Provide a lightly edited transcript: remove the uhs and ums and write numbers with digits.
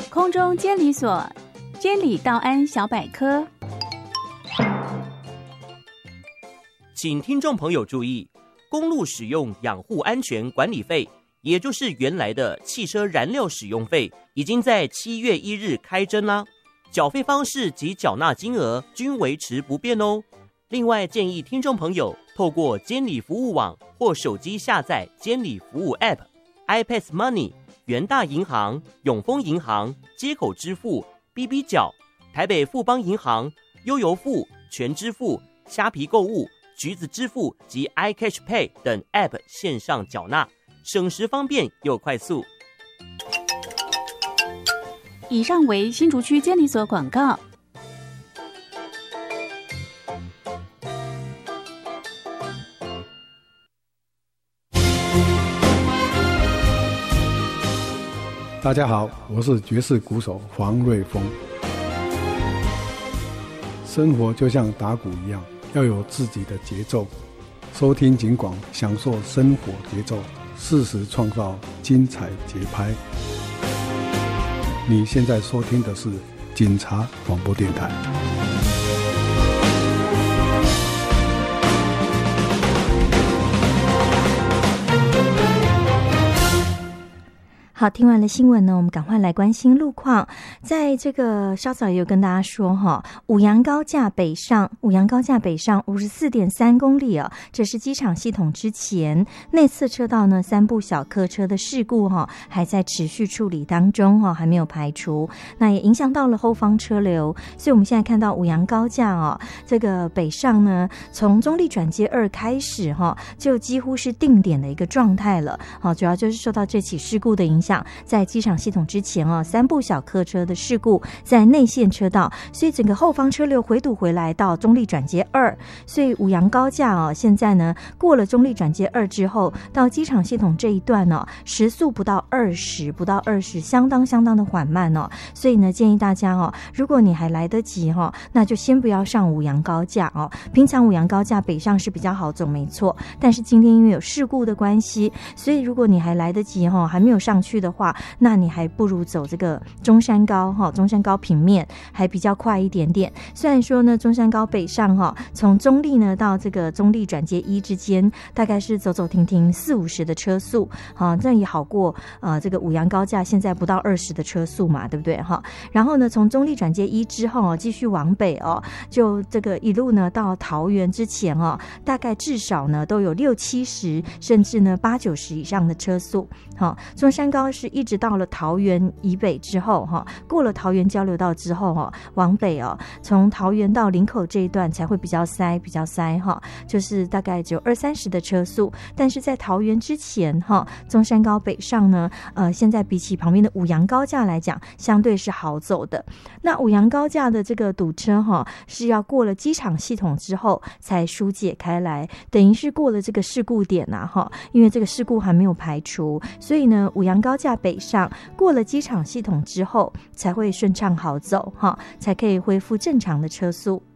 空中监理所监理道安小百科。 请听众朋友注意，公路使用养护安全管理费，也就是原来的汽车燃料使用费，已经在7月1日开征啦。缴费方式及缴纳金额均维持不变哦。另外，建议听众朋友透过监理服务网或手机下载监理服务 App、iPad Money、元大银行、永丰银行、街口支付、BB 缴、台北富邦银行、悠游付、全支付、虾皮购物、橘子支付及 iCash Pay 等 App 线上缴纳，省时方便又快速。 以上为新竹区监理所广告。 大家好，我是爵士鼓手黄瑞峰。生活就像打鼓一样，要有自己的节奏。收听警广，享受生活节奏，适时创造精彩节拍。你现在收听的是警察广播电台。 好，听完了新闻呢，我们赶快来关心路况。在这个稍早也有跟大家说哈，五杨高架北上54.3公里哦，这是机场系统之前内侧车道呢3部小客车的事故哈，还在持续处理当中哈，还没有排除，那也影响到了后方车流，所以我们现在看到五杨高架哦，这个北上呢，从中坜转接2开始哈，就几乎是定点的一个状态了。好，主要就是受到这起事故的影响。在机场系统之前哦，3部小客车的事故在内线车道，所以整个后方车流回堵回来到中坜转接2，所以五杨高架哦，现在呢过了中坜转接2之后，到机场系统这一段哦，时速不到20，相当的缓慢哦，所以呢建议大家哦，如果你还来得及哦，那就先不要上五杨高架哦。平常五杨高架北上是比较好走没错，但是今天因为有事故的关系，所以如果你还来得及哦，还没有上去的话，那你还不如走这个中山高哈，中山高平面还比较快一点点。虽然说呢，中山高北上哈，从中坜呢到这个中坜转接1之间，大概是走走停停40-50的车速，哈，这样也好过这个五杨高架现在不到20的车速嘛，对不对哈？然后呢，从中坜转接1之后继续往北哦，就这个一路呢到桃园之前哦，大概至少呢都有60-70，甚至呢80-90以上的车速。好，中山高是一直到了桃园以北之后哈，过了桃园交流道之后哈，往北哦，从桃园到林口这一段才会比较塞哈，就是大概只有20-30的车速。但是在桃园之前哈，中山高北上呢，现在比起旁边的五杨高架来讲，相对是好走的。那五杨高架的这个堵车哈，是要过了机场系统之后才疏解开来，等于是过了这个事故点呐哈，因为这个事故还没有排除，所以呢，五杨高架北上过了机场系统之后才会顺畅好走哈，才可以恢复正常的车速。